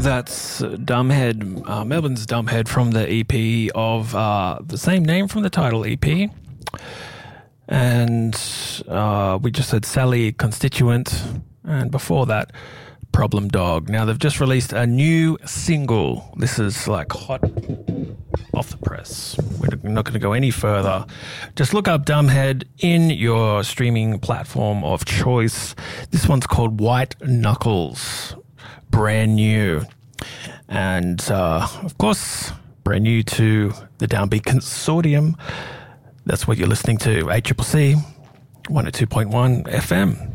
That's Dumbhead, Melbourne's Dumbhead from the EP of the same name from the title EP. And we just had Sally Constituent, and before that, Problem Dog. Now, they've just released a new single. This is like hot off the press. We're not going to go any further. Just look up Dumbhead in your streaming platform of choice. This one's called White Knuckles. Brand new. And, of course, brand new to the Downbeat Consortium. That's what you're listening to, ACCC 102.1 FM.